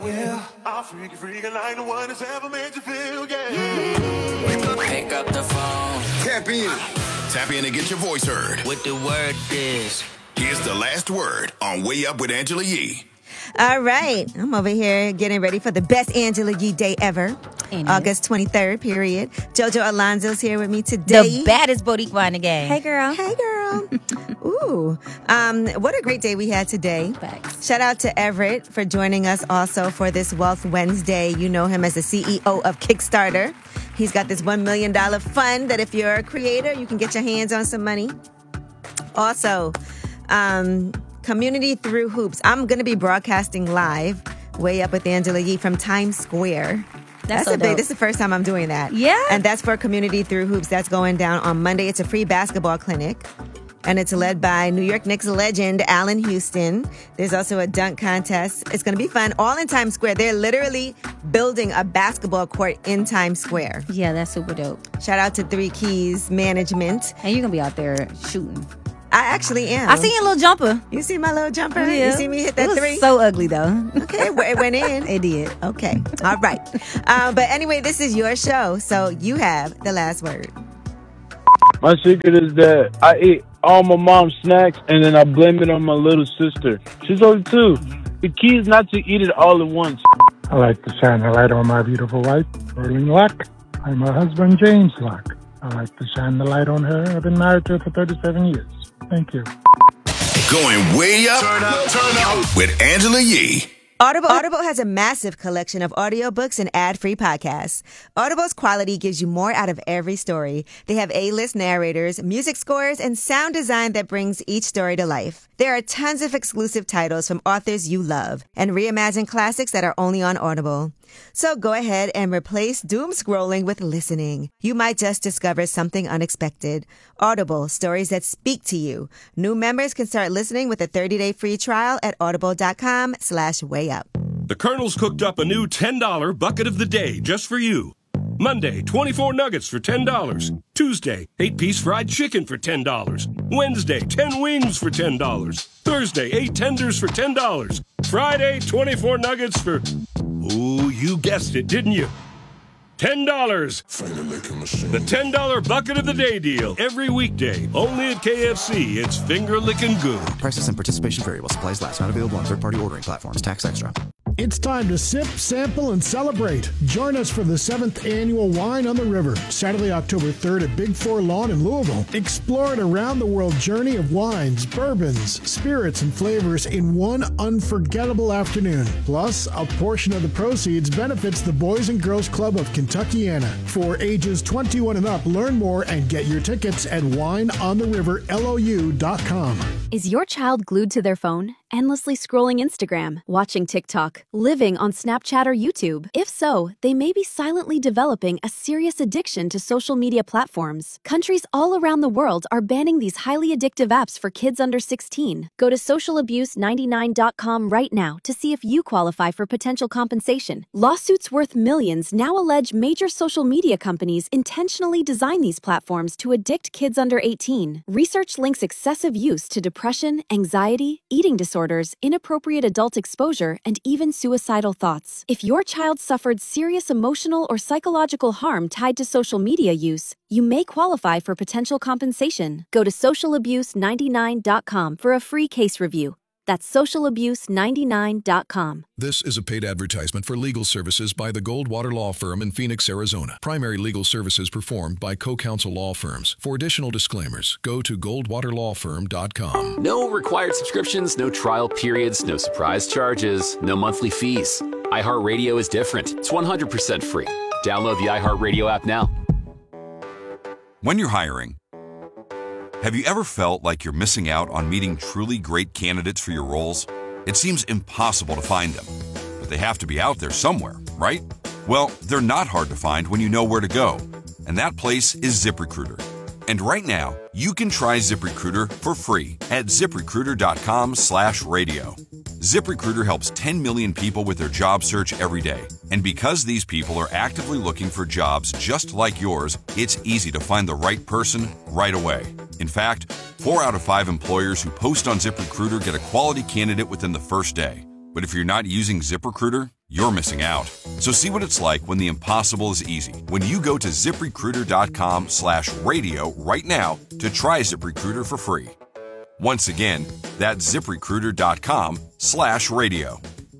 Well, I'll freak like the one that's ever made you feel, yeah. Pick up the phone. Tap in. Tap in and get your voice heard. What the word is. Here's the last word on Way Up with Angela Yee. All right. I'm over here getting ready for the best Angela Yee day ever. August 23rd, period. Jojo Alonzo's here with me today. The baddest Boricua in the game. Hey, girl. Hey, girl. Ooh. What a great day we had today. Thanks. Shout out to Everett for joining us also for this Wealth Wednesday. You know him as the CEO of Kickstarter. He's got this $1 million fund that if you're a creator, you can get your hands on some money. Also, Community Through Hoops. I'm going to be broadcasting live, Way Up with Angela Yee from Times Square. That's so dope. This is the first time I'm doing that. Yeah. And that's for Community Through Hoops. That's going down on Monday. It's a free basketball clinic. And it's led by New York Knicks legend Allen Houston. There's also a dunk contest. It's going to be fun. All in Times Square. They're literally building a basketball court in Times Square. Yeah, that's super dope. Shout out to Three Keys Management. And you're going to be out there shooting. I actually am. I see your little jumper. You see my little jumper? Yeah. You see me hit that it was three? So ugly, though. Okay, it went in. It did. Okay, all right. But anyway, this is your show, so you have the last word. My secret is that I eat all my mom's snacks and then I blame it on my little sister. She's only 2. The key is not to eat it all at once. I like to shine a light on my beautiful wife, Erling Locke. I'm her husband, James Locke. I like to shine the light on her. I've been married to her for 37 years. Thank you. Going way up, turn up with Angela Yee. Audible has a massive collection of audiobooks and ad-free podcasts. Audible's quality gives you more out of every story. They have A-list narrators, music scores, and sound design that brings each story to life. There are tons of exclusive titles from authors you love and reimagined classics that are only on Audible. So go ahead and replace doom scrolling with listening. You might just discover something unexpected. Audible, stories that speak to you. New members can start listening with a 30-day free trial at audible.com/wayup. The Colonel's cooked up a new $10 bucket of the day just for you. Monday, 24 nuggets for $10. Tuesday, 8-piece fried chicken for $10. Wednesday, 10 wings for $10. Thursday, 8 tenders for $10. Friday, 24 nuggets for... Ooh, you guessed it, didn't you? $10. The $10 bucket of the day deal. Every weekday. Only at KFC. It's finger-licking good. Prices and participation vary while supplies last. Not available on third-party ordering platforms. Tax extra. It's time to sip, sample, and celebrate. Join us for the 7th annual Wine on the River, Saturday, October 3rd at Big Four Lawn in Louisville. Explore an around-the-world journey of wines, bourbons, spirits, and flavors in one unforgettable afternoon. Plus, a portion of the proceeds benefits the Boys and Girls Club of Kentuckiana. For ages 21 and up, learn more and get your tickets at wineontheriverlou.com. Is your child glued to their phone, endlessly scrolling Instagram, watching TikTok, living on Snapchat or YouTube? If so, they may be silently developing a serious addiction to social media platforms. Countries all around the world are banning these highly addictive apps for kids under 16. Go to socialabuse99.com right now to see if you qualify for potential compensation. Lawsuits worth millions now allege major social media companies intentionally design these platforms to addict kids under 18. Research links excessive use to depression, anxiety, eating disorders, inappropriate adult exposure, and even suicidal thoughts. If your child suffered serious emotional or psychological harm tied to social media use, you may qualify for potential compensation. Go to socialabuse99.com for a free case review. That's socialabuse99.com. This is a paid advertisement for legal services by the Goldwater Law Firm in Phoenix, Arizona. Primary legal services performed by co-counsel law firms. For additional disclaimers, go to goldwaterlawfirm.com. No required subscriptions, no trial periods, no surprise charges, no monthly fees. iHeartRadio is different. It's 100% free. Download the iHeartRadio app now. When you're hiring, have you ever felt like you're missing out on meeting truly great candidates for your roles? It seems impossible to find them, but they have to be out there somewhere, right? Well, they're not hard to find when you know where to go, and that place is ZipRecruiter. And right now, you can try ZipRecruiter for free at ZipRecruiter.com/radio. ZipRecruiter helps 10 million people with their job search every day. And because these people are actively looking for jobs just like yours, it's easy to find the right person right away. In fact, 4 out of 5 employers who post on ZipRecruiter get a quality candidate within the first day. But if you're not using ZipRecruiter, you're missing out. So see what it's like when the impossible is easy. When you go to ZipRecruiter.com/radio right now to try ZipRecruiter for free. Once again, that's ZipRecruiter.com/radio.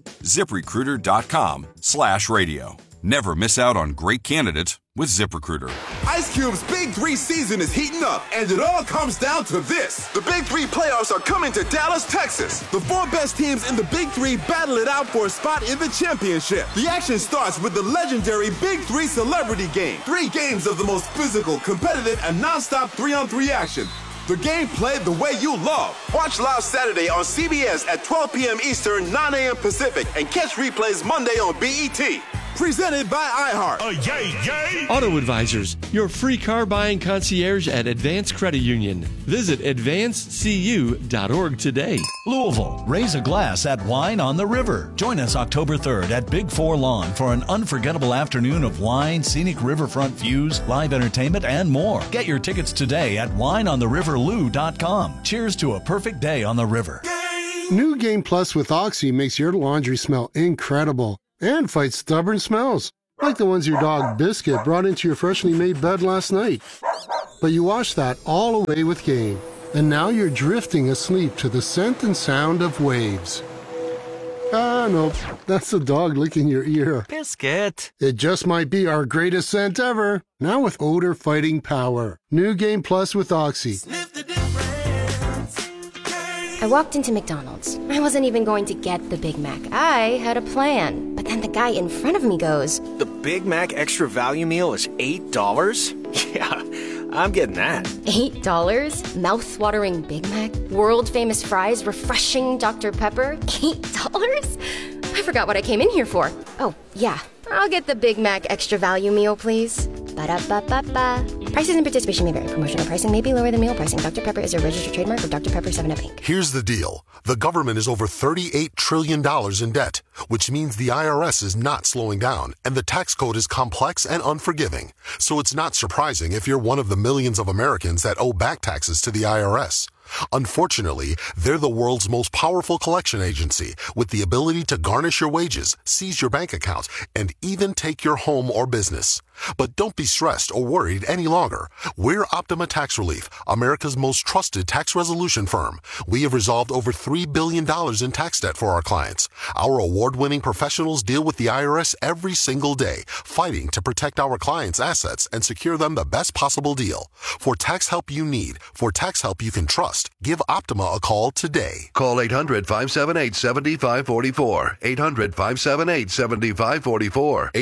ZipRecruiter.com/radio. Never miss out on great candidates with ZipRecruiter. Ice Cube's Big 3 season is heating up, and it all comes down to this. The Big 3 playoffs are coming to Dallas, Texas. The 4 best teams in the Big 3 battle it out for a spot in the championship. The action starts with the legendary Big 3 Celebrity Game. 3 games of the most physical, competitive, and non-stop 3-on-3 action. The game played the way you love. Watch live Saturday on CBS at 12 p.m. Eastern, 9 a.m. Pacific, and catch replays Monday on BET. Presented by iHeart. Yay, yay! Auto Advisors, your free car buying concierge at Advance Credit Union. Visit advancecu.org today. Louisville, raise a glass at Wine on the River. Join us October 3rd at Big 4 Lawn for an unforgettable afternoon of wine, scenic riverfront views, live entertainment, and more. Get your tickets today at wineontheriverlou.com. Cheers to a perfect day on the river. New Game Plus with Oxy makes your laundry smell incredible and fights stubborn smells, like the ones your dog Biscuit brought into your freshly made bed last night. But you washed that all away with Game, and now you're drifting asleep to the scent and sound of waves. Ah, nope, that's the dog licking your ear. Biscuit. It just might be our greatest scent ever, now with odor-fighting power. New Game Plus with Oxy. I walked into McDonald's. I wasn't even going to get the Big Mac. I had a plan. But then the guy in front of me goes, The Big Mac Extra Value Meal is $8? Yeah, I'm getting that. $8? Mouth-watering Big Mac? World-famous fries? Refreshing Dr. Pepper? $8? I forgot what I came in here for. Oh, yeah. I'll get the Big Mac Extra Value Meal, please. Ba-da-ba-ba-ba. Prices and participation may vary. Promotional pricing may be lower than meal pricing. Dr. Pepper is a registered trademark of Dr. Pepper 7-Up Inc. Here's the deal. The government is over $38 trillion in debt, which means the IRS is not slowing down, and the tax code is complex and unforgiving. So it's not surprising if you're one of the millions of Americans that owe back taxes to the IRS. Unfortunately, they're the world's most powerful collection agency with the ability to garnish your wages, seize your bank accounts, and even take your home or business. But don't be stressed or worried any longer. We're Optima Tax Relief, America's most trusted tax resolution firm. We have resolved over $3 billion in tax debt for our clients. Our award-winning professionals deal with the IRS every single day, fighting to protect our clients' assets and secure them the best possible deal. For tax help you need, for tax help you can trust, give Optima a call today. Call 800-578-7544. 800-578-7544.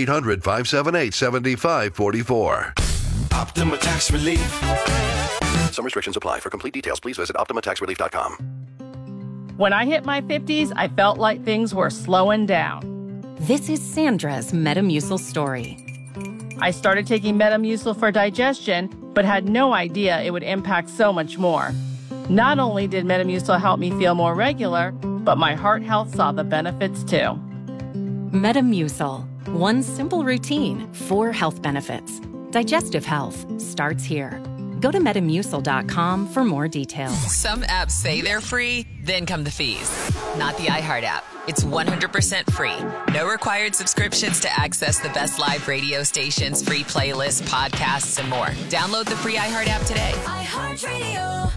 800-578-7544. Optima Tax Relief. Some restrictions apply. For complete details, please visit OptimaTaxRelief.com. When I hit my 50s, I felt like things were slowing down. This is Sandra's Metamucil story. I started taking Metamucil for digestion, but had no idea it would impact so much more. Not only did Metamucil help me feel more regular, but my heart health saw the benefits too. Metamucil. One simple routine, 4 health benefits. Digestive health starts here. Go to Metamucil.com for more details. Some apps say they're free, then come the fees. Not the iHeart app. It's 100% free. No required subscriptions to access the best live radio stations, free playlists, podcasts, and more. Download the free iHeart app today. iHeartRadio.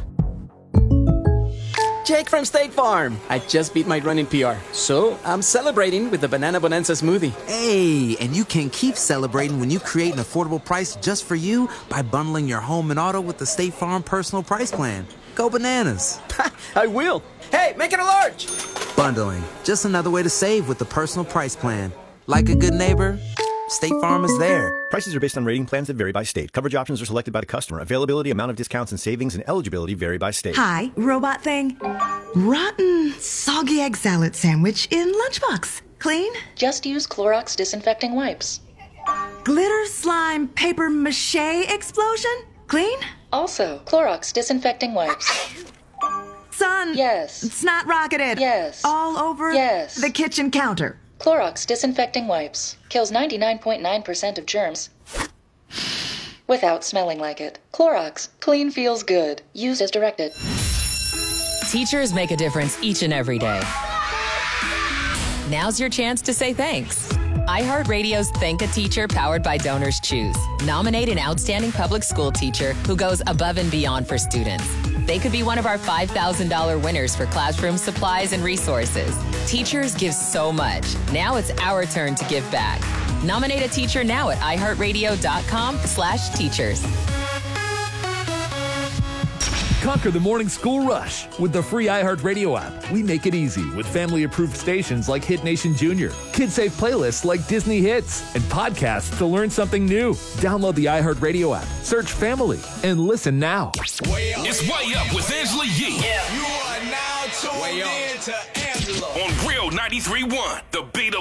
Jake from State Farm. I just beat my running PR, so I'm celebrating with the Banana Bonanza smoothie. Hey, and you can keep celebrating when you create an affordable price just for you by bundling your home and auto with the State Farm Personal Price Plan. Go bananas. I will. Hey, make it a large. Bundling, just another way to save with the Personal Price Plan. Like a good neighbor, State Farm is there. Prices are based on rating plans that vary by state. Coverage options are selected by the customer. Availability, amount of discounts and savings, and eligibility vary by state. Hi, robot thing. Rotten, soggy egg salad sandwich in lunchbox. Clean? Just use Clorox disinfecting wipes. Glitter slime paper mache explosion? Clean? Also, Clorox disinfecting wipes. Son. Yes. Snot rocketed. Yes. All over yes. the kitchen counter. Clorox disinfecting wipes. Kills 99.9% of germs without smelling like it. Clorox. Clean feels good. Use as directed. Teachers make a difference each and every day. Now's your chance to say thanks. iHeartRadio's Thank a Teacher powered by Donors Choose. Nominate an outstanding public school teacher who goes above and beyond for students. They could be one of our $5,000 winners for classroom supplies and resources. Teachers give so much. Now it's our turn to give back. Nominate a teacher now at iHeartRadio.com/teachers. Conquer the morning school rush with the free iHeartRadio app. We make it easy with family-approved stations like Hit Nation Junior, kid-safe playlists like Disney Hits, and podcasts to learn something new. Download the iHeartRadio app, search Family, and listen now. It's Way Up with Angela Yee. Yeah. You are now tuned in to Angela on Real 93.1, the beat of